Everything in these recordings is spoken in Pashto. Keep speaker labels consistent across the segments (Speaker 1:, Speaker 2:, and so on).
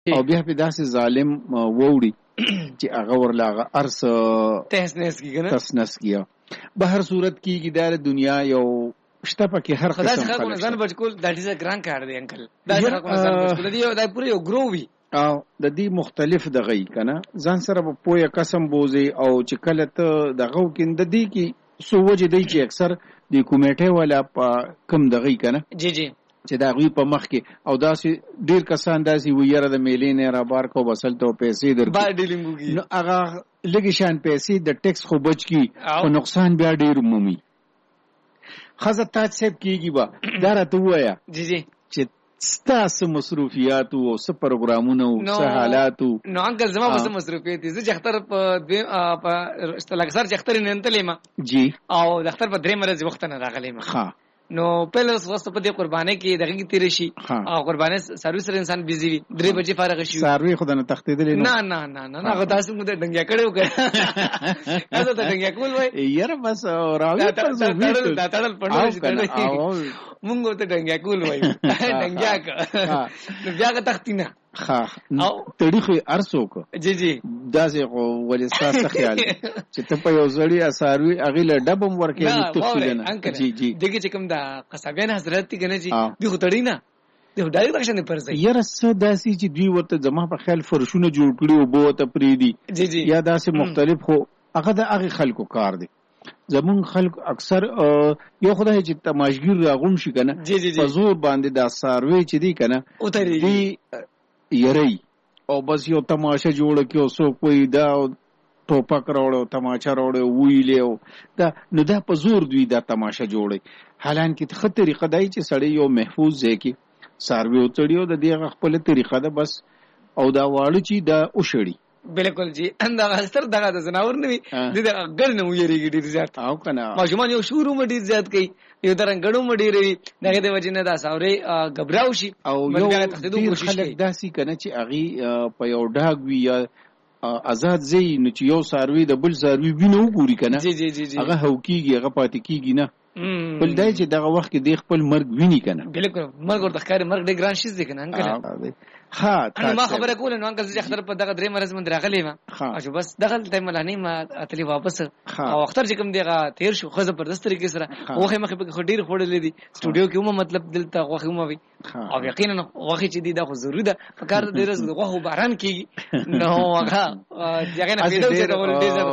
Speaker 1: او بیا په داسې ظالم ووري چې هغه ورلا هغه ارس تسنس کیږي. به هر صورت کېږي دا دنیا یو شته پکې هر قسم
Speaker 2: خلک ځان بچ کول دا ډیره ګران کار دی انکل. دا څنګه ځان بچ کول دی دا پوره یو ګرو وي
Speaker 1: او د دې مختلف دغه کنه ځان سره په پوهه قسم بوزي او چې کله ته دغه کیند دی کی سو وجه دی چې اکثر د کمیټه والا په کم دغه کنه
Speaker 2: جی
Speaker 1: چې دا غوی په مخ کې او داسې ډیر کسان داسې ویره د میلې نه را بار کو بسل ته پیسې در
Speaker 2: با ډیلینګوږي
Speaker 1: نو هغه لګی شان پیسې د ټیکس خو بچ کی او نقصان بیا ډیر مومي. خزه تاج صاحب کیږي با دا راته وایا
Speaker 2: جی
Speaker 1: چې ستاسو مصروفیات او څه پروګرامونه او څه حالات
Speaker 2: نو انکل زما په مصروفیت دي زه اختر په لکسر چې اختر نه انتلې ما
Speaker 1: جی
Speaker 2: او د اختر په درې مرز وخت نه راغلی ما
Speaker 1: ها
Speaker 2: نو پهله وسوسه په دې قرباني کې دغه کې تیر شي او قرباني سرویس سره انسان بيزي وي 3 بجې فارغ شي
Speaker 1: سروي خدانه تختیدل
Speaker 2: نه غدا سم د ډنګیا کړو کړه تاسو ته ډنګیا کول وای
Speaker 1: یاره بس راوي پر زو
Speaker 2: دا تړل پړل مونږ ته ډنګیا کول وای ډنګیا کا نو بیا کا تختینا
Speaker 1: ها تاریخ ارسو کو
Speaker 2: جی
Speaker 1: دا زه ولستا څه خیال چې ته په یو ځړی اساروي اغیله ډبم ورکې
Speaker 2: متفقینه جی دغه چې کوم دا قصابین حضرت تی کنه جی دی خټړی نه دی ډایرکټ راشه نه پرځي
Speaker 1: یاره څه داسي چې دوی ورته زما په خیال فرشونه جوړ کړي او بو ته پریدي
Speaker 2: جی
Speaker 1: یا داسې مختلف خو هغه د هغه خلکو کار دی. زمون خلک اکثر یو خدای چې تماشګیر راغون شي کنه په زور باندې دا ساروي چې دی کنه دی یری او بس یو تماشه جوړ کیو سو کوئی دا ټوپک راوړو تماشه راوړو ویلې دا نو دا په زور دوی دا تماشه جوړي. حالانکه ته طریقه دای چې سړی یو محفوظ ځای کې ساروي او چړیو د دې خپل طریقه ده بس او دا واړو چې دا اوشړي
Speaker 2: بالکل جی انده اکثر دغه د زناور نه وي د ګړ نه ویریږي ډیر زیات
Speaker 1: او کنه
Speaker 2: ماشومان یو شروع مډی زیات کوي یو درن ګړو مډی ری دغه د وجنه دا ساوري غبراو شي
Speaker 1: او یو خلک داسي کنه چې اغي په یو ډاګ وی یا آزاد زی نو چې یو ساروي د بل ساروي وینو ګوري کنه
Speaker 2: جی
Speaker 1: هغه هوکیږي هغه پاتې کیږي نه بل دای چې دغه وخت کې د خپل مرګ ویني کنه
Speaker 2: بالکل مرګ ورته ښکاري مرګ ډېر ګران شي ځکه نه انکل
Speaker 1: ها
Speaker 2: ما خبره کوله نو انکل چې اختر په دغه درې مرز من راغلی ما او بس دغه ټایم ملانی ما اتلی واپس او اختر چې کوم دیغه تیر شو خو زبردست طریقې سره وخه مخه په ډېر خوړلې دي سټوډیو کې هم مطلب دلته وخه مو وي او یقینا وخه چې دی دا خو ضروري ده فکر دې رز وخه باران کیږي نو هغه یقینا پیډو چې دا ول ډېر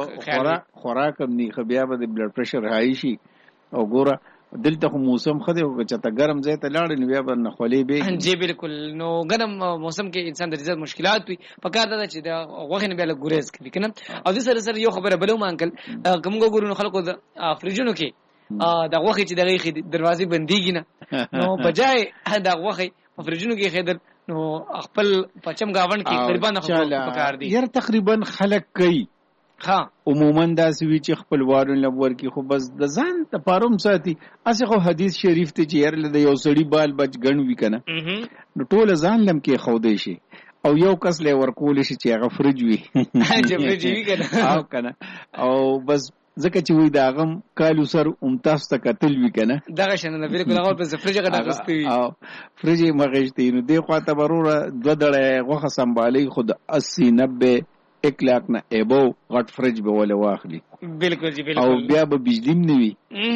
Speaker 1: خوراک هم نه خو بیا به بلډ پريشر هاي شي او ګوره دلته خو موسم خدای او چې تا ګرم ځای ته لاړ نو بیا به نه خولې به
Speaker 2: جی بالکل نو ګرم موسم کې انسان د ځای مشکلات وي پکار ده چې دا وغه نه بیا ګورېز کوي کنه او د سره یو خبره بلو ما انکل کوم ګورو خلکو د فریجونو کې دا وغه چې دغه دروازې بنديږي نه نو بجای دا وغه په فریجونو کې خیدل نو خپل پچم گاون کې قربان پکار دي
Speaker 1: یار تقریبا خلک کوي
Speaker 2: ها
Speaker 1: عموما دا سوي چې خپل وارون لور کې خو بس د ځان ته پاروم ساتي اسه خو حدیث شریف ته چې ير له یو سړی بال بچ غن وی کنه نو ټول ځان لم کې خودې شي او یو کس له ورکول شي چې هغه فرج وي
Speaker 2: جبري جی کنه
Speaker 1: او کنه او بس ځکه چې وې دا غم کالو سر تاسو ته قتل وی کنه
Speaker 2: دغه شنه بالکل هغه په فرج غټه غستوي
Speaker 1: او فرج مغشتي نو دی خوا ته ضروره دو دړه غوخه سنبالي خود 80 90 1 लाख نه ایبو غټ فرج به ولا واخلي
Speaker 2: بالکل جی بالکل
Speaker 1: او بیا به بجلی نه وي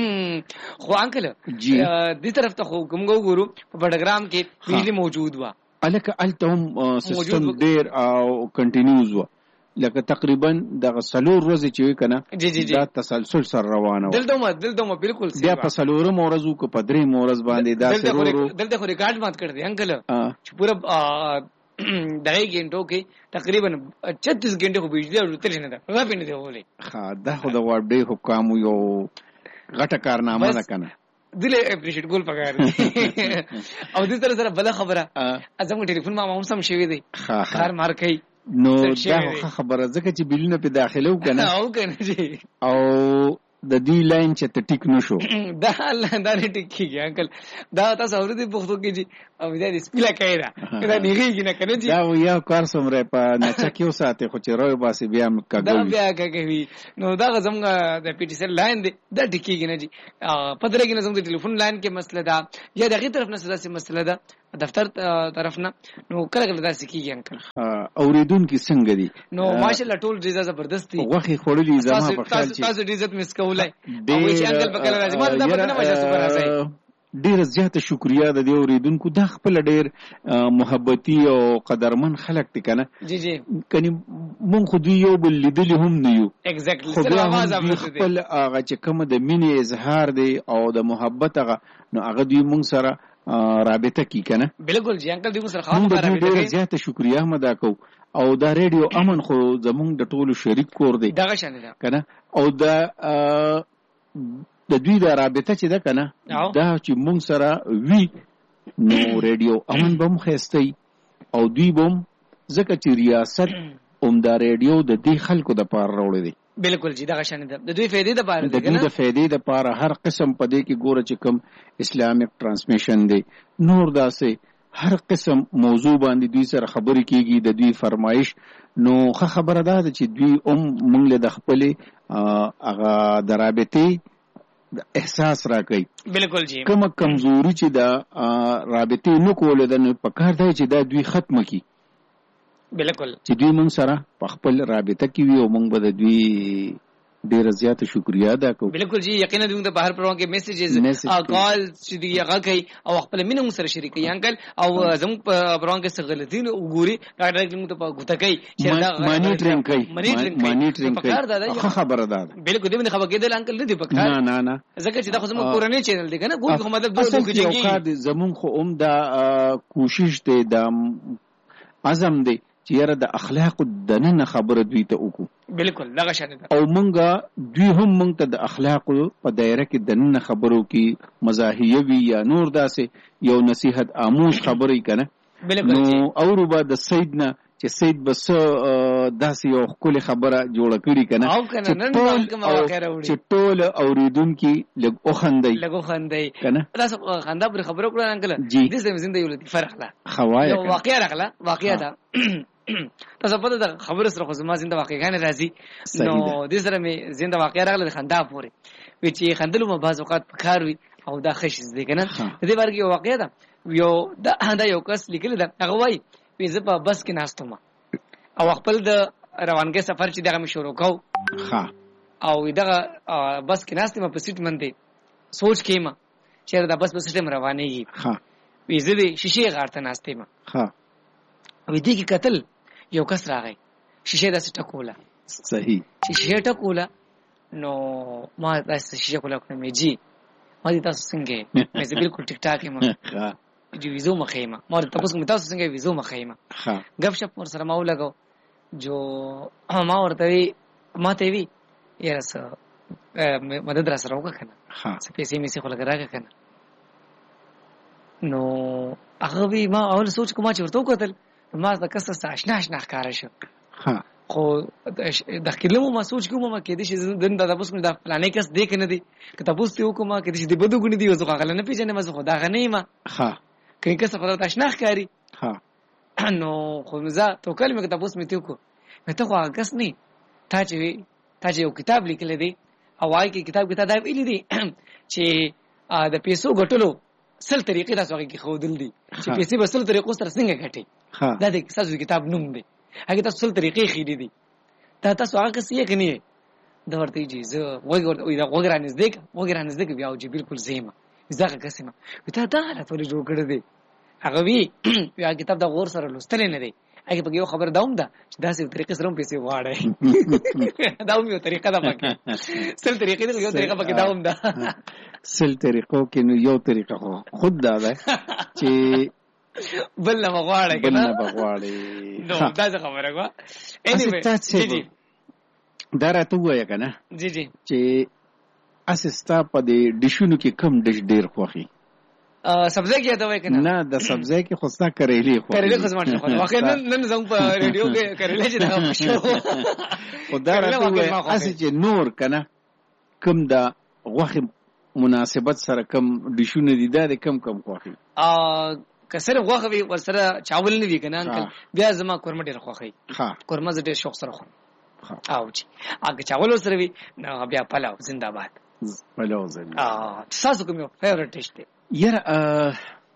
Speaker 2: خو انکل دې طرف ته خو کوم ګورو په بډګرام کې بجلی موجود و
Speaker 1: الکه التهم سیستم ډیر او کنټینیوز و لکه تقریبا د سلور ورځې چې کنه دا تسلسل سره روانه و
Speaker 2: دلته بالکل
Speaker 1: بیا په سلورم ورځو کو په درې مورز باندې دا سرورو
Speaker 2: دلته خو ریکارډ مات کړ دي انکل چې پورا دغه غنټو کې تقریبا 36 غنټه خو بجلی او تل نه ده هغه پینې دی ولې
Speaker 1: ها دا خو د وړ حکام یو غټه کارنامه ده کنه
Speaker 2: دله اپریشیټ ګول پکار دي او د سره بل خبره ازم ټلیفون ما هم سم شوی دی کار مار کوي
Speaker 1: نو دا خبره ځکه چې بیلونه په داخله وکنه
Speaker 2: او کنه جی
Speaker 1: او د دې لاین چې ته ټیک نشو
Speaker 2: دا الله دا نه ټیک کیږي انکل دا تاسو اورئ پښتو کې جی او دا سپیلا کایرا دا نیږي نه کنه جی
Speaker 1: دا یو کار سمره په نچکیو ساته خو چې روي باسي بیا
Speaker 2: کاږي دا بیا کاږي نو دا زمغه د پی ټی سیل لاین دی دا ټیک کیږي نه جی پدره کې نه زموږ ټلیفون لاین کې مسله ده یا دغه طرف نه سلاسي مسله ده دفتر طرف نه نو کله کله داسې کیږي انکل.
Speaker 1: اوریدونکو څنګه دي؟
Speaker 2: نو ماشاءالله ټول ډیر زبردست دي.
Speaker 1: وخت خورلي زما په خیال چې
Speaker 2: تاسو ډیر عزت مس کولای او چې انکل په کله راځي ما دا په نه وجه سپر راځي.
Speaker 1: ډیر زیاته شکریا د دې اوریدونکو د خپل ډیر محبتي او قدرمن خلک دي کنه.
Speaker 2: جی جی
Speaker 1: کني مونږ خو دوی یو بل لیدلی هم نه یو.
Speaker 2: ایگزیکټلی سره आवाज اوري
Speaker 1: خپل هغه چې کوم د مینې اظهار دی او د محبت هغه نو هغه دوی مونږ سره رابطه کی کنه.
Speaker 2: بالکل جی انکل دوی سره خاصه رابطه
Speaker 1: ډیر زیاته شکریا هم ادا کو. او دا ریډیو امن خو زمونږ د ټولو شریک کور دی
Speaker 2: دغه شان ده
Speaker 1: کنه. او دا د دوی د رابطه چې ده کنه دا چې مونږ سره وی نو ریډیو امن بم خېستي او دوی بم ځکه چې ریاست دا ریډیو د دې خلکو د پاره راوړی دی.
Speaker 2: بالکل جی دغه شان ده د دوی فائدې د پاره
Speaker 1: د دوی د فائدې د پاره هر قسم پدې کې ګوره چې کوم اسلامیک ټرانسمیشن دی نور داسې هر قسم موضوع باندې دوی سره خبرې کیږي د دوی فرمایش. نو خبره ده چې دوی مونږ له د خپل هغه د رابطې احساس راکړي.
Speaker 2: بالکل جی
Speaker 1: کومه کمزوري چې دا رابطې نه کوله د په کار دی چې دا دوی ختم کړي.
Speaker 2: بالکل
Speaker 1: چې دوی مونږ سره په خپل رابطه کې وي او مونږ به د دوی ډیر زیاته شکریا ادا کوو.
Speaker 2: بالکل جی یقینا دوی د بهر پروګرام کې میسیجز کال چې دی هغه کوي او خپل مینه سره شریک کوي انکل او زموږ په پروګرام کې څه غلطي وګوري ډایرکټ موږ ته غوته کوي چې دا
Speaker 1: مانیټرینګ کوي خو خبره ده.
Speaker 2: بالکل دې خبره کېدل انکل نه دی پکار
Speaker 1: نه
Speaker 2: ځکه چې دا خو زموږ کورنۍ چینل دی کنه ګور خو مطلب دوه
Speaker 1: کې زموږ خو دا کوشش دی د عزم دی چې یاره د اخلاق د نن خبره دوی ته وکړو.
Speaker 2: بالکل دغه شان ده
Speaker 1: او مونږه دوی هم مونږ ته د اخلاق په دایره کې د نن خبرو کې مزاحیه وی یا نور داسې یو نصیحت آموز خبرې کنه.
Speaker 2: بالکل
Speaker 1: نو اورو با د سید نه چې سید بس داسې یو خپل خبره جوړه کړي کنه چې ټول اوریدونکو لږ اوخندای کنه.
Speaker 2: تاسو خندا پر خبرو کړه انکل دې سم زنده یو لطیفه راغله
Speaker 1: خوایا
Speaker 2: واقعیا راغله واقعیا ده تاسو په دې خبره سره خو زما زنده واقعیان راځي نو دې سره مې زنده واقعیا راغله خندا پوري وی چې خندلو ما بعض اوقات پکار وي او دا خشز دي کنه. دې بار کې واقعیا ده یو دا یو کس لیکل ده هغه وای زه په بس کې ناستم او خپل د روانګي سفر چې دغه شروع کو او دغه بس کې ناستم په سیټ باندې سوچ کېم چې دا بس سیټم روانېږي وی زه د شیشې غارته ناستم وی دې کې قتل یو کس راغی شیشې د سټکوله
Speaker 1: صحیح
Speaker 2: شیشې ټکوله نو ما تاسو شیشې کوله کومې جی ما دې تاسو څنګه مې بالکل ټیک ټاک یم جو ویزو مخیمه ما تاسو کوم تاسو څنګه ویزو مخیمه غب شپ پر سره ما ولګو جو ما ورته ما ته وی یاره سره مدد را سره وکړه څه پیسې مې څه خلګراګه کنه. نو هغه وی ما اول سوچ کوم چې ورته وکړل ما د کسه آشنا ښکار شو خو د کلمو ما سوچ کوم ما کې دې چې دن دا تاسو کوم دا پلانې کس دې کنه دي که تاسو ته وکم کې دې دې بدو غني دي زه غل نه پیژنې ما زه خدا غنې ما کې کس خدا آشنا ښکاری نو خو مزه تو کلمه کې تاسو مې ته کو مې ته خو کس نه تا چې یو کتاب لیکل دي او وايي کې کتاب دا ویلي دي چې د پیسو ګټلو سل طریقې تاسو کې خو دل دي چې پیسې به سل طریقو سره څنګه ګټي دا د کتاب نوم دی هغه تاسو سل طریقې خېدي دي تاسو هغه څه یې کني دا ورته یې زه وګرانې زده بیا او چې بالکل زېما زغه قسمه ته دا حالت ولې جوړ کړی دی هغه وی بیا کتاب دا غور سره لوستل نه دی هغه په یو خبر داوم دا چې دا څه طریقې سره پیسې واړې دا یو طریقه ده پکې سل طریقې دی یو طریقه پکې داوم دا
Speaker 1: سل طریقو کې نو یو طریقه خود دا ده چې
Speaker 2: بل نه غواړي کنه نو دا څه خبره وا
Speaker 1: انیوی دا راته وایې کنه
Speaker 2: جی
Speaker 1: چې اسستا په دې ډیشونو کې کم ډیش ډیر خوخي
Speaker 2: سبزی کې دا وایې کنه
Speaker 1: نه د سبزی کې خوستا کریلی خو
Speaker 2: زمانه خو واخې نن زموږ په ریډیو کې کریلی چې دا شو
Speaker 1: خدای راته وایې اسی چې نور کنه کم دا غوخي مناسبت سره کم ډیشونه دي دا کم خوخي
Speaker 2: کسر غوخه وی ورسره چاول نه وی کنه انکل بیا زما کورمه ډیر خوخی کورمه ز ډیر شوق سره خو او چې هغه چاول سره وی بیا پلاو زنده‌باد
Speaker 1: پلاو زنده
Speaker 2: تاسو کوم فیورټ ډیش دی
Speaker 1: یاره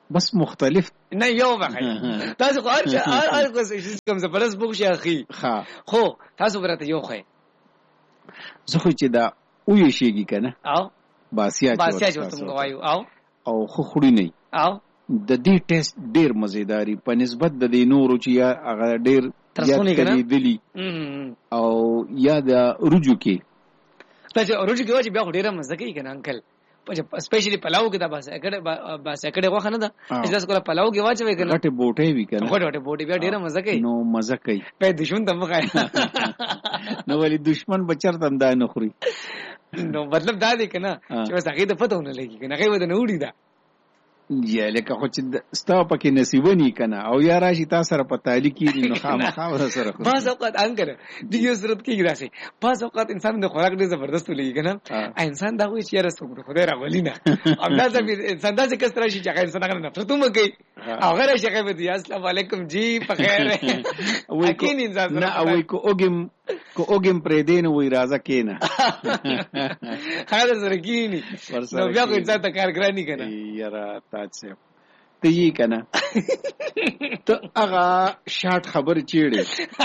Speaker 1: بس مختلف
Speaker 2: نه یو بخای تاسو خو هر کوم څه پرس بوخ شي اخی خو تاسو برته یو خو
Speaker 1: زه خو چې دا وې شيږي کنه
Speaker 2: او
Speaker 1: باسیا
Speaker 2: چې تم غوايو
Speaker 1: او خو خوري نه
Speaker 2: او
Speaker 1: د دې ټیسټ ډیر مزیداری په نسبت د دې نورو چې یا هغه ډیر
Speaker 2: ترسونی کنه
Speaker 1: دلی او یا د روجو کې
Speaker 2: ته چې روجو کې واجب بیا ډیره مزه کوي کنه انکل سپیشلی پلاو کې دا بس اکړه غوښنه ده چې تاسو کوله پلاو کې واچوي کنه
Speaker 1: غټه بوټي وی کنه
Speaker 2: غټه بوټي بیا ډیره مزه کوي
Speaker 1: نو مزه کوي
Speaker 2: په دښمن ته مخای
Speaker 1: نو ولی دښمن بچر تم دا نه خوري
Speaker 2: نو مطلب دا دی کنه چې وسه هغه ته پته ونه لګي کنه هغه ود نه وړي دا
Speaker 1: یا لکه خو چې ستا پکې نصیبنی کنه او یا راشي تاسو سره په تعالی کې نو خامخا سره
Speaker 2: بعض اوقات انګره د یو صورت کې راځي بعض اوقات انسان د خوراک ډیر زبردست لګي کنه انسان دا وایي چې یاره څوک خدای راغلی نه او دا انسان دا څه کس راشي چې هغه انسان هغه نفرت وکړي هغه راشي هغه دی السلام علیکم جی په خیر وای کو نه
Speaker 1: وای کو اوګم پرې دین وای راځه کینا
Speaker 2: هغه سره کینی نو بیا کو انسان ته کارګرانی کنه
Speaker 1: یاره تاسو ته یې کنه ته هغه شارټ خبر چیړې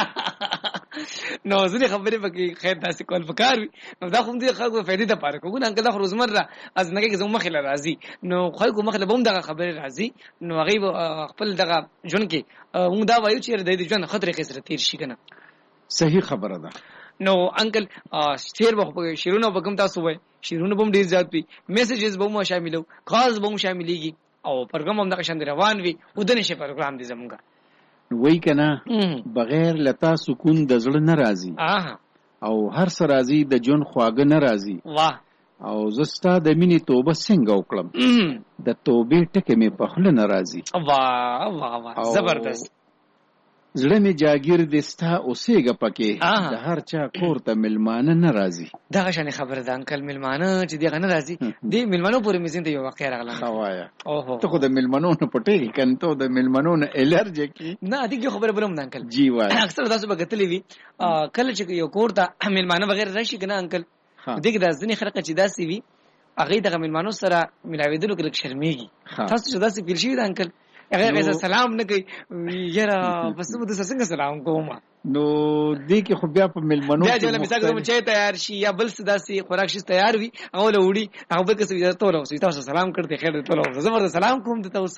Speaker 2: نو ځینې خبرې پکې خیر تاسو کول پکار نو دا کوم دي خلکو فائدې ته پاره کوو انکل خو روزمره از نه کې زموږ مخله راځي نو خلکو مخله بوم دغه خبره راځي نو هغه خپل دغه جون کې موږ دا وایو چې د دې ژوند خطرې کې سره تیر شي کنه
Speaker 1: صحیح خبره ده
Speaker 2: نو انکل شعر به شیرونه به کوم تاسو وای شیرونه به ډیر زیات وي میسجز به مو شاملو خاص به مو شاملېږي او پروګرام هم د قشند روان وي ودنه شي پروګرام دي زمونږه
Speaker 1: وای کنه بغیر لتا سکون د زړه ناراضي او هر څه راضي د جون خواګه ناراضي
Speaker 2: واه
Speaker 1: او زستا د مینې توبه څنګه وکړم د توبې ټکه مې په خله ناراضي
Speaker 2: واه واه واه زبردست
Speaker 1: زړه می جاگیر دستا اوسېګه پکې د هر چا کور ته ملمانه ناراضي
Speaker 2: دا شان خبره ده انکل ملمانه چې دی غنه راضي دی ملمانو پورې مزین ته یو واقع راغله
Speaker 1: خوایا ته خو د ملمانو نه پټېږي کنه د ملمانو نه الرجی کی
Speaker 2: نه دي خبره بروم نه انکل
Speaker 1: جی وای
Speaker 2: اکثر تاسو بغتلې وی کله چې یو کور ته ملمانه بغیر راشي کنه انکل دغه د ځنې خلک چې داسي وی هغه د ملمانو سره ملاویدلو کې شرمېږي تاسو چې داسي پیل شي د انکل هغه سلام نه کوي یاره بس مو د څنګه سلام کوم
Speaker 1: نو دې کې خو بیا په ملمنو
Speaker 2: بیا چې مثال کوم چې تیار شي یا بل څه داسي خوراک شي تیار وي هغه له وړي هغه به څه اجازه توله وسې تاسو سلام کړته خیر ته توله زبر سلام کوم ته تاسو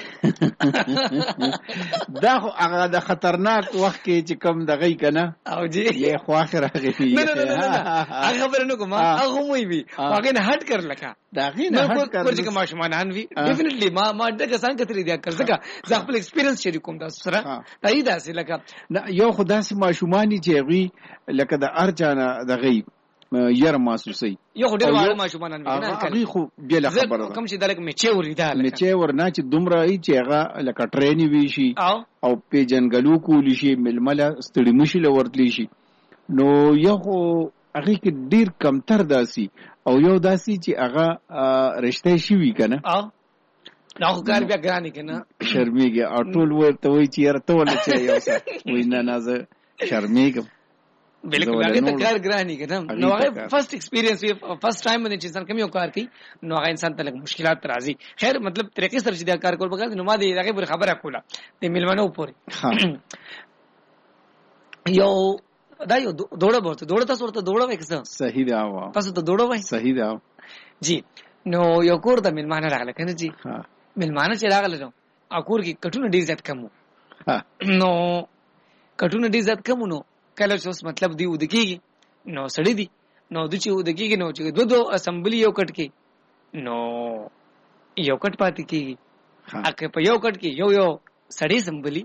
Speaker 1: دا خو هغه د خطرناک وخت کې چې کم دغې کنه
Speaker 2: او جی
Speaker 1: یې خو اخر راغی
Speaker 2: نه هغه خبر نه کوم هغه مو وي هغه نه هټ کړ لکه
Speaker 1: دا غي نه هټ کړ
Speaker 2: چې کوم شمانان وي ډیفینټلی ما دغه څنګه کتري دی کړ ځکه زه خپل ایکسپیرینس شریک کوم تاسو سره تایید اسې لکه
Speaker 1: یو خداسي ماشومانی چې غي لکه د ارجانه د غي ير محسوسي
Speaker 2: یو ډېر واره ماشومانان ویني
Speaker 1: هغه خو بل خبره
Speaker 2: کوم چې دلک میچې وریداله
Speaker 1: میچې ورنا چې دومره ای چې هغه لکه ټرینی وی شي او په جنګلو کولی شي ململه ستړي مشي لورتلی شي نو یو هغه کې ډیر کمتر داسي او یو داسي چې هغه رشته شي وی کنه
Speaker 2: دا خو کار بیا ګرانی کنه
Speaker 1: شرمېږي او ټول ورته وای چې یاره ټول چې یو څه وینا نازه شرمېږم
Speaker 2: بالکل هغه ته کار ګرانی کنه نو هغه فرست ایکسپیرینس وی فرست ټایم باندې چې انسان کوم یو کار کوي نو هغه انسان ته لږ مشکلات راځي خیر مطلب طریقې سره چې دا کار کول پکار نو ما دې هغه پر خبره کوله د ملمنو پورې یو دا یو دوړه ورته دوړه تاسو ورته دوړه وای کسه
Speaker 1: صحیح دا وا
Speaker 2: تاسو ته دوړه وای
Speaker 1: صحیح دا
Speaker 2: جی نو یو کور د ملمانه راغله کنه جی ملمانه چې راغله نو اکور کې کټونه ډیر زیات کمو نو کټونه ډیر زیات کمو نو کله چې اوس مطلب دی ودکیږي نو سړی دی نو د چې ودکیږي نو چې دو اسمبلی یو کټ کې نو یو کټ پاتې کیږي اکه په یو کټ کې یو سړی اسمبلی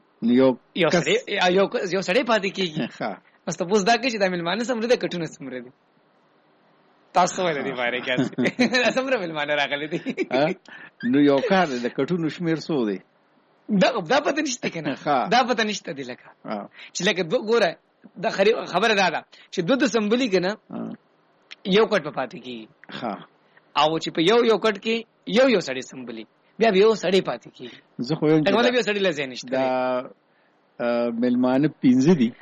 Speaker 2: یو سړی پاتې کیږي بس ته پوس دا کې چې د ملمانه سمره د کټونه سمره دي تاسو ولې دی واره کې سمره ملمانه راغلي دي
Speaker 1: نو یو کار د کټونو شمیر سو دی
Speaker 2: دا پته نشته کنه دا پته نشته دی لکه چې لکه ګوره دا خبره ده چې دوه سمبلی کنه یو کټ په پاتې کیږي او چې په یو کټ کې یو سړی سمبلی بیا یو سړی پاتې کیږي
Speaker 1: زه خو یم
Speaker 2: دا بیا سړی لزه نشته
Speaker 1: دا ملمانه 15 دي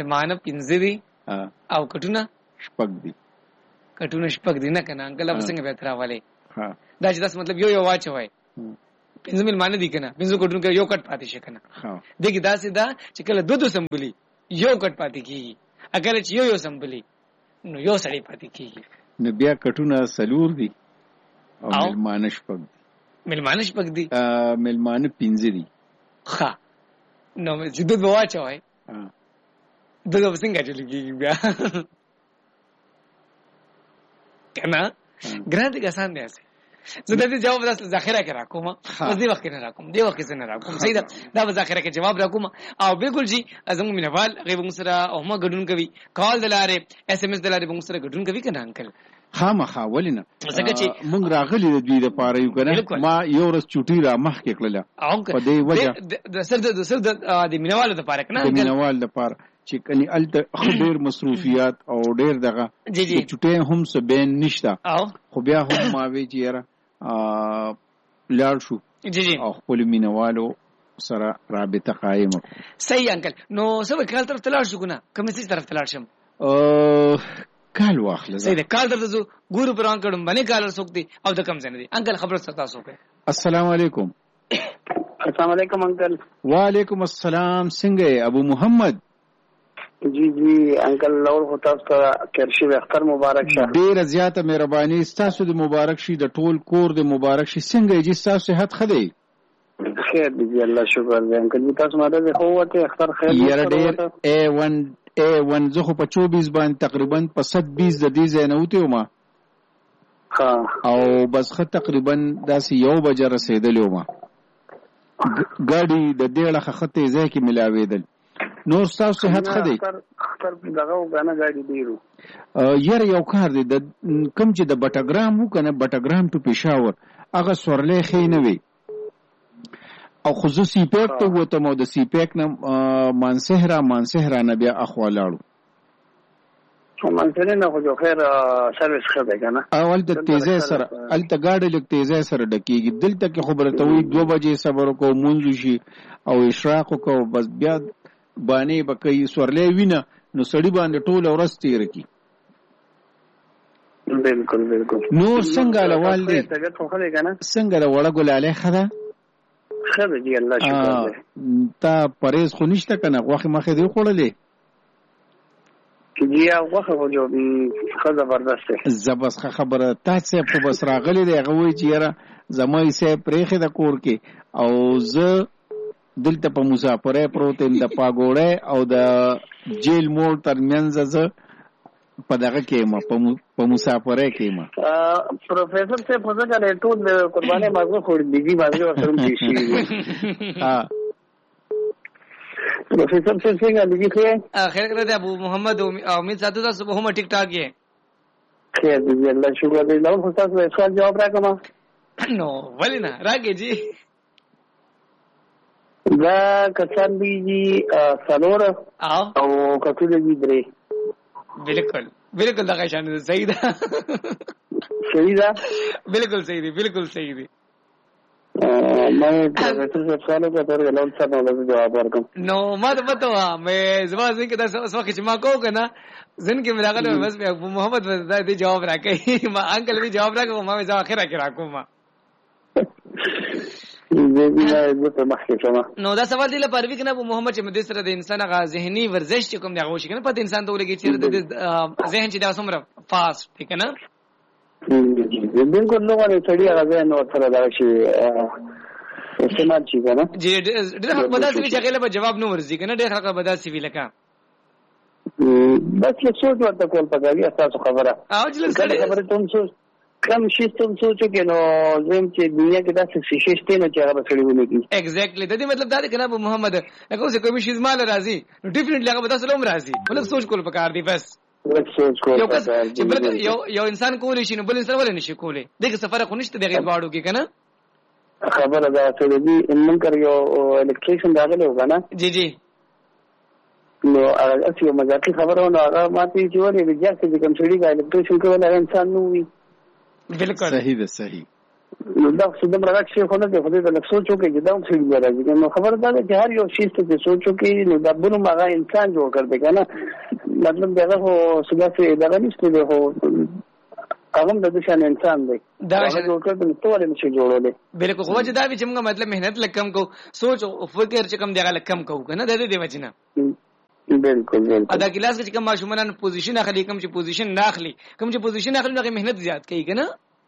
Speaker 2: او کټونه
Speaker 1: شپږ دي
Speaker 2: کټونه شپږ دي نه کنه انګل څنګه به تر والے دا چې تاسو مطلب یو واچوي پنځه ملمانه دي کنه پنځه کوټونو کې یو کټ پاتې شي کنه دغه داسې دا چې کله دوه سمبلی یو کټ پاتې کیږي اگر چې یو سمبلی نو یو سړی پاتې کیږي
Speaker 1: نو بیا کټونه سلور دي او ملمانه شپږ
Speaker 2: دي
Speaker 1: ملمانه پنځه دي
Speaker 2: ښه نو چې دوه واچوي دوه څنګه چلېږي بیا کنه ګرانت کې آسان دی زه د دې جواب تاسو ذخیره کې راکوم اوس دې وخت نه راکوم دې وخت نه راکوم صحیح ده دا به ذخیره کې جواب راکوم او بالکل جی زموږ مینوال غیب سره او ما ګډون کوي کال دلاره اس ام اس دلاره به سره ګډون کوي کنه انکل
Speaker 1: خامخا ولینه مونږ راغلي د دوی لپاره یو کنه ما یو ورځ چوټي را مخ کې کړله په دې وجه
Speaker 2: د سر د مینوال لپاره کنه
Speaker 1: د مینوال لپاره چې کني الته خبر مصروفیات او ډېر دغه چټه هم سبین نشتا خو بیا هم ما وی چیرې لاړ شو او خپل مینوالو سره رابطه قائم
Speaker 2: صحیح انکل نو سبا کال طرف تلاړ شو کنه کوم څه طرف تلاړ شم
Speaker 1: کال واخله
Speaker 2: صحیح ده کال طرف زو ګورو پران کړم باندې کال سوکتي او د کم ځنه دي انکل خبر تاسو کوي
Speaker 1: السلام علیکم
Speaker 3: السلام علیکم انکل
Speaker 1: وعلیکم السلام څنګه ابو محمد
Speaker 3: جی انکل لور هوتا کرشي اختر مبارک شه
Speaker 1: ډیر زیاته مهرباني تاسو د مبارک شي د ټول کور د مبارک شي څنګه جی تاسو صحت خدي
Speaker 3: خیر دی الله شکر دی انکل تاسو ماده خو وته اختر خیر
Speaker 1: یاره ډیر A1 زه خو په 24 باندې تقریبا په 720 د دې زینوته ما او بس خه تقریبا داسې 1 بجې رسیدلې ما ګاډي د دې لخه خطه ځای کې ملاویدل نور تاسو صحت خدي
Speaker 3: اختر دغه غاڼه ګاډي دیرو
Speaker 1: یاره یو کار دی د کم چې د بټاګرام وکنه بټاګرام ټو پېښور هغه سورلې خې نه وي او خصوصي پیک ته وته مو د سی پیک نه مانسهرا نه بیا اخوالاړو
Speaker 3: مانسهرا نه خو خیر سرویس خده کنه
Speaker 1: اول د تیزه سره الته گاډي لک تیزه سره ډکیږي دلته کې خبره ته وي 2 بجې صبر کو مونږ شي او اشراق کو بس بیا باندې بکې سورلې وینه نو سړی باندې ټول ورځ تیر کی
Speaker 3: بالکل
Speaker 1: نور څنګه لوال دي څنګه وړه ګلاله خدا
Speaker 3: خیر دی الله شکر دی
Speaker 1: تا پرهیز خو نشته کنه غوخه مخه دی خوړلې
Speaker 3: جی غوخه خو جو زبردست
Speaker 1: زبس خبره تاسو په بس راغلي دی غوي چې یاره زمای سه پرېخه د کور کې او زه دلته په مسافرې پروتین د پاګوړې او د جیل موړ ترمنځ زه په دغه کې ما په مسافرې کې ما
Speaker 3: پروفیسور سے پوښتنه کړې ټول قربانې مازه خور دیږي مازه ورسره شي
Speaker 1: ها
Speaker 3: پروفیسور سے څنګه دیږي
Speaker 2: خیر کړه ابو محمد امید ساتو تاسو به هم ټیک ټاک یې
Speaker 3: خیر دی الله شکر دی نو تاسو سوال جواب راکړم
Speaker 2: نو ولینا راګي جی
Speaker 3: دا کسان دی سالور او کتل دی درې
Speaker 2: بالکل دا شان صحیح ده بالکل صحیح دی
Speaker 3: ما پروفیسور صاحب څنګه کتر غلط څه نو جواب ورکوم
Speaker 2: نو ما ته پته وا مې زما څنګه دا وخت چې ما کو کنه زن کې ملاقات بس ابو محمد دا دې جواب راکې ما انکل وی جواب راکوم ما زه اخره کې راکوم نو دا سوال دی لپاره وی کنه ابو محمد چې مدې سره د انسان غا ذهني ورزش چې کوم دی غوښ کنه په انسان ته ولګي چې د ذهن چې دا څومره فاست ٹھیک ہے نا
Speaker 3: بالکل نو غواړي چې هغه نو سره دا شي استعمال شي کنه
Speaker 2: جی ډېر حق بداسي چې هغه له جواب نو ورزي کنه ډېر حق بداسي وی لکه
Speaker 3: بس یو څه ورته کول پکاري تاسو خبره
Speaker 2: او چې
Speaker 3: خبره ته څه کم شي تم سوچو کې نو زم چې دنیا کې داسې شیشته نه چې هغه سړي ونی
Speaker 2: ایگزیکټلی د دې مطلب دا دی کنه ابو محمد لکه اوس کوم شي زمال راځي نو ډیفینټلی هغه تاسو لوم راځي ولک سوچ کول پکار دی بس یو انسان کولی شي نو بل انسان ولې نشي کولی دغه سفر خو نشته دغه واړو کې کنه
Speaker 3: خبره دا چې دی منکر یو الکتریشن راغلی و کنه
Speaker 2: جی
Speaker 3: نو هغه یو مزاقي خبره نو هغه ماته چې ولې د جاکې د کوم شړي دا الکتریشن کول انسان نو وي
Speaker 2: بالکل
Speaker 1: صحیح ده صحیح
Speaker 3: نو دا څه د راځي خو نه دی خو دې د سوچو کې چې دا څه دی راځي نو خبره دا ده چې هر یو شی ته سوچو کې نو دا بل ما انسان جوړ کړ دې کنه مطلب دا هو څنګه چې دا نشته دی هو هغه د شان انسان دی
Speaker 2: دا شان
Speaker 3: جوړ کړ نو ټول نشي جوړولې.
Speaker 2: بالکل خو چې دا به چې موږ مطلب مهنت لکم کو سوچ او فکر چې کم دیغه لکم کو کنه د دې وجنه
Speaker 3: بالکل
Speaker 2: دا کلاس کې کوم ماشومان پوزیشن اخلي کوم چې پوزیشن نه اخلي کوم چې پوزیشن اخلي نو مهنت زیات کوي کنه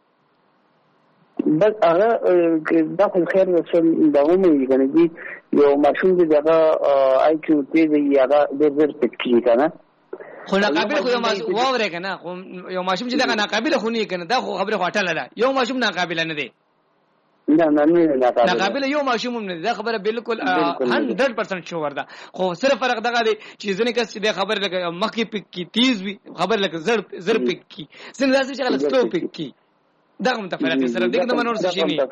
Speaker 3: بس هغه دا خو خیر رسول دا ومه کنه دي یو ماشوم دی دا آی کیو تی دی هغه د ډېر پکې کنه
Speaker 2: خو ناقابل خو یو ماشوم وره کنه خو یو ماشوم چې دا ناقابل خو نه کنه دا خو خبره غټه ده یو ماشوم ناقابل نه دی
Speaker 3: نه
Speaker 2: ناقابل یو ماشوم نه دی دا خبره بالکل 100% شور ده خو صرف فرق دغه دی چې ځنه کس د خبر لکه مخکې پکې تیز وي خبر لکه زر پکې څنګه داسې چې غلط سلو پکې دا کوم تفریح سره دغه منور شي نه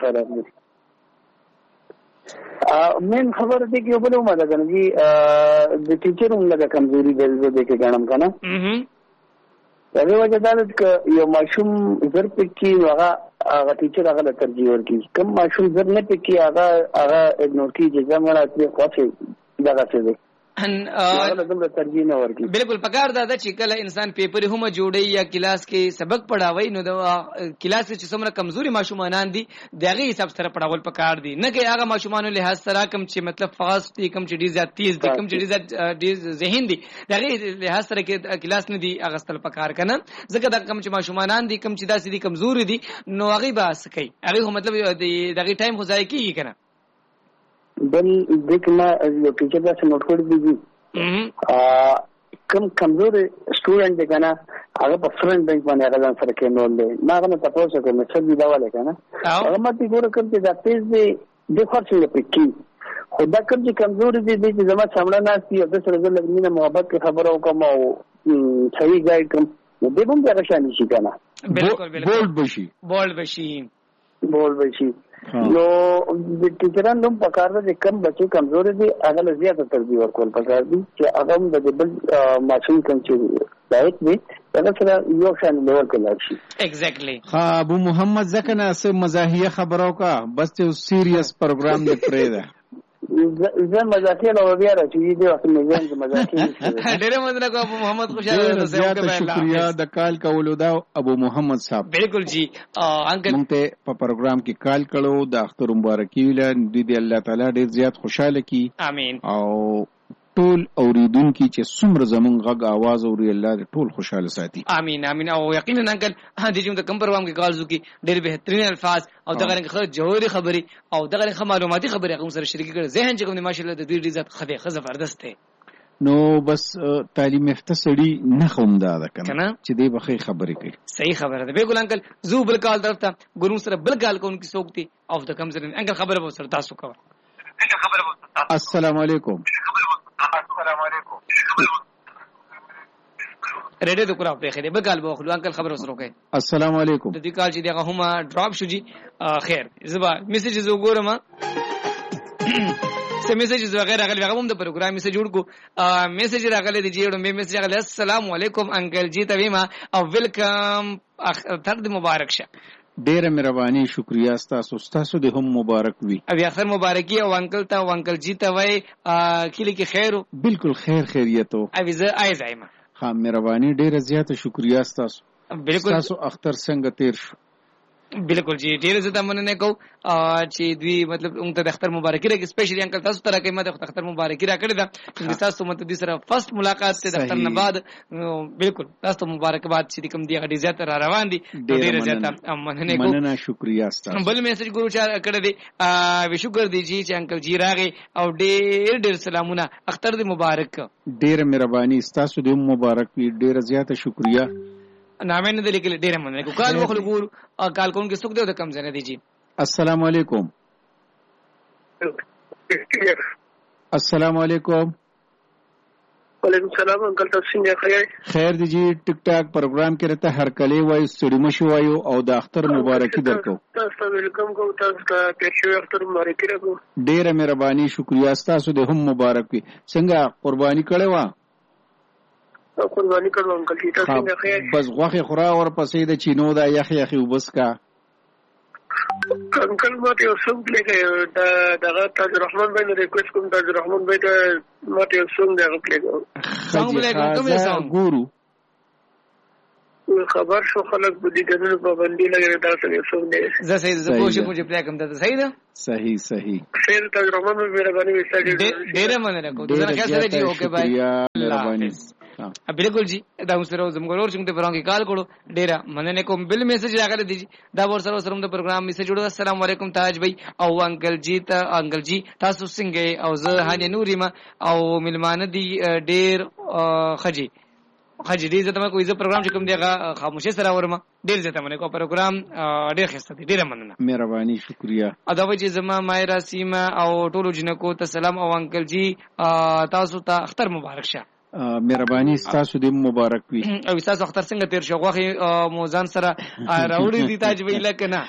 Speaker 3: مین خبر دی کې په لومه ده کنه جی د ټیچروم لګه کمزوري د دې کې غنم کنه دا وجه دا چې یو ماشوم زر پکې هغه ټیچر هغه ترجیح ورکړي کوم ماشوم زر نه پکې هغه اګنور کیږي چې زموږه خوښي دغه څه دی
Speaker 2: بالکل پکار دا چې کله انسان پیپر هم جوړي یا کلاس کې سبق پڑھاوي نو دا کلاس کې څومره کمزوري ماشومان دي دغه حساب سره پڑھاول پکار دي نه کې هغه ماشومانو له لحاظ سره کم چې مطلب فاست دي کم چې ډیر زیات تیز دي کم چې ډیر ذهین دي دغه لحاظ سره کې کلاس نه دي هغه ستل پکار کنه ځکه دا کم چې ماشومان دي کم چې داسې دي کمزوري دي نو هغه باس کوي هغه مطلب دغه ټایم خو ځای کیږي کنه
Speaker 3: بل دکنا یو ټیچر دا څنګه نوٹ کړی دی کمزور سټوډنټ دی کنه هغه په فرند بینک باندې هغه ځان سره کې نول دی ما هغه تاسو کوم څه دی دا ولا کنه هغه ماته ګور کوم چې دا تیز دی د خرڅ لپاره خدا کوم چې کمزور دی چې زما څمړه ناشتي او د سره د مینه محبت کې خبرو کوم او صحیح ګایډ کوم دې هم دا شان شي کنه
Speaker 2: بالکل
Speaker 1: بولډ
Speaker 3: بشي نو د ټیچرانو هم پکار دي کم بچي کمزور دي هغه زیاته تربیه ورکول پکار دي چې هغه د بل ماشوم کوم چې دایت دي هغه سره یو شان لیول کولای شي
Speaker 2: ایگزیکټلی
Speaker 1: ها ابو محمد زکه نه سه مزاحیه خبرو کا بس یو سیریس پروګرام دې پرې ده
Speaker 3: زه مزاحیه نو بیا راځي دې وخت مې ځان مزاحیه
Speaker 2: ډېر مزه کو ابو محمد خوشاله
Speaker 1: زیات شکریا د کال کولو دا ابو محمد صاحب
Speaker 2: بالکل جی انکل
Speaker 1: مونږ ته په پروګرام کې کال کړو د اختر مبارکي ویل دې الله تعالی ډېر زیات خوشاله کی
Speaker 2: امين
Speaker 1: او ټول اوریدونکو چې څومره زمونږ غږ आवाज اوري الله دې ټول خوشاله ساتي
Speaker 2: امين امين او یقینا انکل دې چې د کوم پروګرام کې کال زو کې ډېر بهترین الفاظ او دغه خبره جوړي خبري او دغه معلوماتي خبري هغه سره شریک کړي ذهن چې کوم ماشاءالله د دې عزت خدای زبردست دی
Speaker 1: نو بس تعلیم یافته سړی نه خومدا ده کنه چې دې بخې خبرې کوي
Speaker 2: صحیح خبره ده بالکل انکل زو بل کال درته ګورو سره بل کال کوونکی سوکتي او د کم سره انکل خبره به سره تاسو کوي
Speaker 1: السلام علیکم
Speaker 2: ریډیو د کور په خیر به کال به خلو انکل خبر وسره کوي
Speaker 1: السلام علیکم
Speaker 2: د دې کال چې دغه هم ډراپ شو جی خیر زبا میسیجز وګورم سه میسیجز وغیرہ غل هغه هم د پروګرام میسیج جوړ کو میسیج راغلی دی جوړ مې میسیج راغلی السلام علیکم انکل جی تویما او ویلکم اختر دې مبارک شه
Speaker 1: ډیره مهرباني شکریا تاسو دې هم مبارک وي
Speaker 2: او اخر مبارکي او انکل ته او انکل جی ته وای کلی کې خیر
Speaker 1: بالکل خیریت او
Speaker 2: زه ایزایما
Speaker 1: ها مهرباني ډیره زیاته شکریا تاسو
Speaker 2: بالکل
Speaker 1: تاسو اختر څنګه تیر شو
Speaker 2: بالکل جی ډیره زه تمنه کو چې دوی مطلب اون ته د اختر مبارکي راکې سپیشلی انکل تاسو ته راکې ماته اختر مبارکي راکړه دا چې تاسو مت دې سره فرست ملاقات ته د اختر نه بعد بالکل تاسو مبارکباد چې کوم دی غډي زیات را روان دي ډیره زیاته مننه کو
Speaker 1: مننه شکریا تاسو
Speaker 2: بل میسج ګورو چا کړه دی وشکر دی چې انکل جی راغی او ډیر سلامونه اختر دې مبارک
Speaker 1: ډیره مهرباني تاسو دې مبارک وي ډیره زیاته شکریا
Speaker 2: نامه نه لیکل ډیره مننه کو کال وخت ګور کال کوم کې څوک دی د کم ځنه دی جی
Speaker 1: السلام علیکم السلام علیکم
Speaker 3: وعلیکم السلام انکل تاسو څنګه
Speaker 1: خیر دی جی ټیک ټاک پروګرام کې رته هر کله وای سړی مشو وایو او د اختر مبارکي درکو
Speaker 3: تاسو ویلکم کو تاسو ته پیښو اختر مبارکي راکو
Speaker 1: ډیره مهرباني شکریا تاسو دې هم مبارک وي څنګه قرباني کړې و
Speaker 3: قرباني کړو انکل تاسو څنګه خیر
Speaker 1: بس غوخه خورا اور پسې د چینو دا یخ وبس کا
Speaker 3: انکل ماته یو څوک لګي دغه تاج رحمان باندې ریکوست کوم تاج رحمان باندې ماته یو څوک دغه پلیګو
Speaker 2: څنګه پلیګو کوم څنګه
Speaker 1: ګورو
Speaker 3: خبر شو خلک په دې کنه پابندي لګره دا څنګه څو نه
Speaker 2: زه صحیح زه کوشش کوم چې پلا کوم دا صحیح ده
Speaker 1: صحیح
Speaker 3: خیر تجربه مې مهرباني وستاړي
Speaker 2: ډېر مننه کوم زه خیال سره جی اوکے بھائی
Speaker 1: مهرباني
Speaker 2: بالکل جی دا موږ سره زموږ ورور څنګه په رنګ کال کړو ډېر مننه کوم بل میسج راغلی دی دا ور سره د پروګرام میسج جوړو السلام علیکم تاج بھائی او انکل جی تاسو څنګه او زه هاني نوري ما او ملمانه دی ډېر خجی دې زه ته کوم زه پروګرام چې کوم دیغه خاموشي سره ورما ډېر زه ته منه کو پروګرام ډېر خسته دي ډېر مننه
Speaker 1: مهرباني شکریا
Speaker 2: ادا وجه زما مایرا سیما او ټولو جنکو ته سلام او انکل جی تاسو ته اختر مبارک شه
Speaker 1: مهرباني تاسو دې مبارک وي
Speaker 2: او تاسو اختر څنګه تیر شو غوخي موزان سره راوړي دي تاج وی لکه نه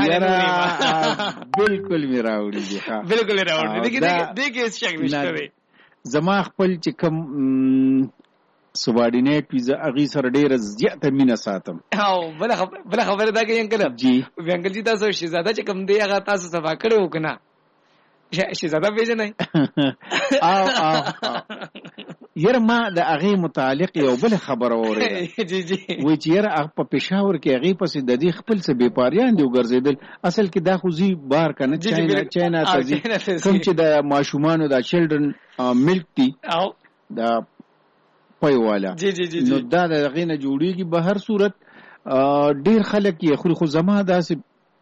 Speaker 1: بالکل می راوړي دي ها
Speaker 2: بالکل راوړي دي دغه شک نشته
Speaker 1: زما خپل چې کوم سبارډینیټ ویزا اغي سره ډیره زیاته مینه ساتم
Speaker 2: او بل خبره دا کې انکل
Speaker 1: جی
Speaker 2: انکل جی تاسو شهزاده چې کوم دی هغه تاسو صفا کړو کنه شهزاده پیژنئ
Speaker 1: او یره ما د اغي متعلق یو بل خبر اوري
Speaker 2: جی
Speaker 1: وای چې یره په پېښور کې اغي پسې د دې خپل څه بیپاریان دی وګرځیدل اصل کې دا خوځي بار کنه چاینا تازي کوم چې د ماشومانو د چیلډرن ملک دی
Speaker 2: او
Speaker 1: دا پيواله
Speaker 2: جی
Speaker 1: نو دا د غینه جوړیږي به هر صورت ډیر خلک یې خو زما داسې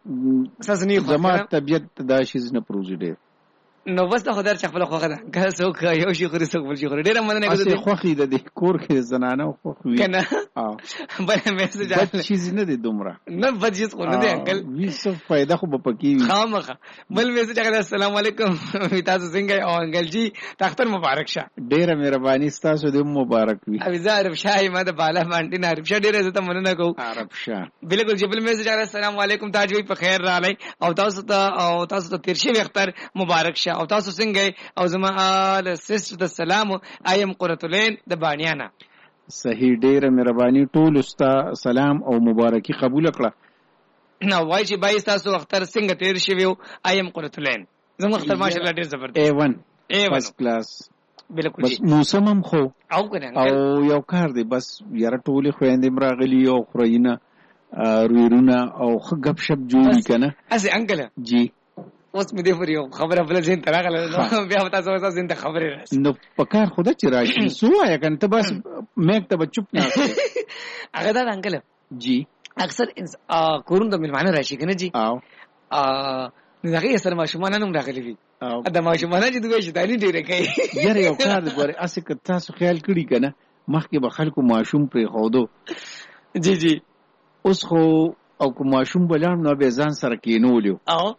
Speaker 1: زما طبيعت دا شي نه پروزي ډیر
Speaker 2: نو بس ته خدای خپل خوخه ده که څوک یو شي خوري څوک بل شي خوري ډیره مننه کوم
Speaker 1: چې خوخي د کور کې زنانه خوخوي
Speaker 2: کنه بل میسج
Speaker 1: راځي چیز نه دي دومره
Speaker 2: نه بجیس خو نه دي انکل
Speaker 1: وی څه فائدہ خو به پکې
Speaker 2: خامخه بل میسج راغلی السلام علیکم تاسو څنګه او انکل جی تختر مبارک شه
Speaker 1: ډیره مهرباني تاسو دې مبارک وي
Speaker 2: ابي زارب شای ما د بالا باندې عارف شه ډیره زه ته مننه کوم
Speaker 1: عارف شه
Speaker 2: بالکل جبل میسج راغلی السلام علیکم تاج وی په خیر رالی او تاسو ته تیرشي اختر مبارک شه او تاسو څنګه او زما ال سیستر د سلام ایم قرتلین د بانیانا
Speaker 1: صحیح ډیره مهرباني ټول استا سلام او مبارکي قبول کړه
Speaker 2: نو وای چې بای تاسو اختر څنګه تیر شوی ایم قرتلین زما اختر ماشاءالله ډیر زبردست
Speaker 1: A1 فرست کلاس
Speaker 2: بالکل
Speaker 1: بس موسمم خو
Speaker 2: او کنه
Speaker 1: او یو کار دی بس یاره ټول خويندې مراغلی او خورینه رویرونه او غب شپ جوړی کنه
Speaker 2: اسه انکل
Speaker 1: جی
Speaker 2: اوس مې دې پر یو خبره بل ځین تراغله بیا تاسو ځین ته خبره راځي
Speaker 1: نو پکار خدا چې راشي سو یا کنه ته بس مېک ته چپ نه
Speaker 2: هغه دا انکل
Speaker 1: جی
Speaker 2: اکثر کورون د ملمانه راشي کنه جی
Speaker 1: او
Speaker 2: نو هغه سره ماشومان هم راغلي وي دا ماشومان چې دوی شتاني ډیره کوي
Speaker 1: یاره یو کار دی ګوره اسه که تاسو خیال کړی کنه مخکې به خلکو ماشوم پرې خودو
Speaker 2: جی
Speaker 1: اوس خو او کو ماشوم بلان نو به ځان سره کینولیو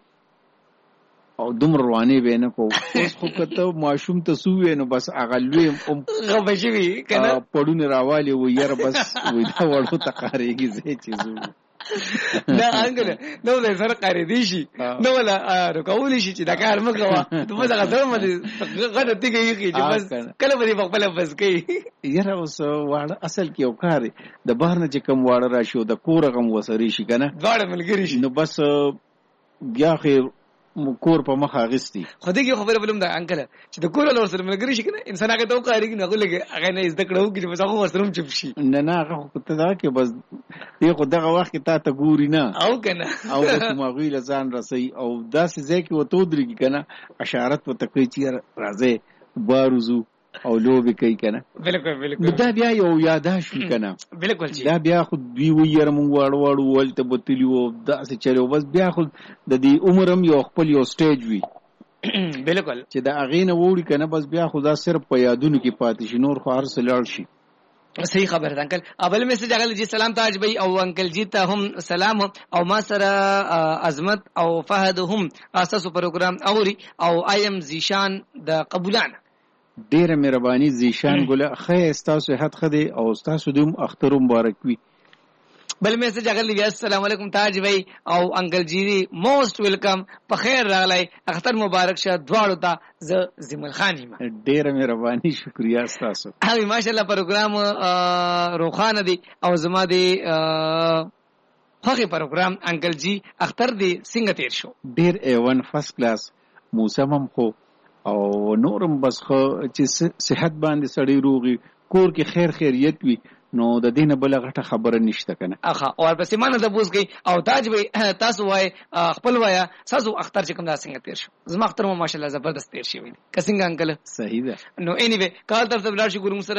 Speaker 1: او دومره رواني به نه کو اوس خو کته ماشوم ته سوې نو بس اغلوي
Speaker 2: غبشوي کنه
Speaker 1: پړونه راوالي و یاره بس وې دا وړو تقاریږي زه چیزو
Speaker 2: دا انګل نو له سره قاری دي شي نو ولا رکول شي چې دا کار مګوا ته به دا ځم غړ ته کېږي چې بس کله به په خپل بس کوي
Speaker 1: یاره اوس واړه اصل کې یو کار د بهر نه چې کم واړه راشي د کور غم وسري شي کنه
Speaker 2: غاړه ملګری شي
Speaker 1: نو بس بیا خیر کور په مخ اغستی
Speaker 2: خو دې خبره بلم دا انکل چې د کور له سره ملګری شي کنه انسان هغه ته وقایږي نه غوږی هغه نه زده کړو چې بس هغه ورسره چپ شي
Speaker 1: نه هغه ته دا کې بس یو خو دغه وخت ته ګوري نه
Speaker 2: او کنه
Speaker 1: او کومه غویل ځان رسي او داسې ځکه وته درګي کنه اشارت وته کوي چې راځي بارزو او لوبي کوي کنه
Speaker 2: بالکل
Speaker 1: دا بیا یو یاداش وی کنه
Speaker 2: بالکل
Speaker 1: دا بیا خو دی ویر مونږ واړو ولته بوتلیو داسې چلو بس بیا خو د دې عمرم یو خپل یو سټیج وی
Speaker 2: بالکل
Speaker 1: چې دا اغینه ووري کنه بس بیا خو دا صرف په یادونو کې پاتې شي نور خو هر څه لاړ شي
Speaker 2: صحیح خبر ده انکل اول میسج اغل جی سلام تاج بھائی او انکل جی ته هم سلام او ما سره عظمت او فهد هم اساسو پروګرام اوري او ایم زیشان د قبولانه
Speaker 1: ډیره مهرباني زیشان ګله خیر تاسو صحت خدي او تاسو دوم اختر مبارک وي
Speaker 2: بل میسج اغلی السلام علیکم تاج بھائی او انکل جی موست ویلکم په خیر راغلی اختر مبارک شه دواړو ته ز زمل خان یم
Speaker 1: ډیره مهرباني شکریا تاسو
Speaker 2: هاوی ماشاءالله پروګرام روخانه دی او زما دی هغه پروګرام انکل جی اختر دی څنګه تیر شو
Speaker 1: ډیر A1 فرست کلاس موسمم خو او نورم بس خو چې صحت باندې سړی روغي کور کې خیر خیریت وي نو د دینه بل غټه خبره نشته کنه.
Speaker 2: اخا او پس ما نه د بوز کوي او تاج وي تاسو وای خپل وایا تاسو اختر چې کوم دا څنګه تیر شو؟ زما اختر مو ماشاءالله زبردست تیر شوی دی. کسنګ انکل
Speaker 1: صحیح ده.
Speaker 2: نو اني وي کال تر ته بلار شي ګورم سره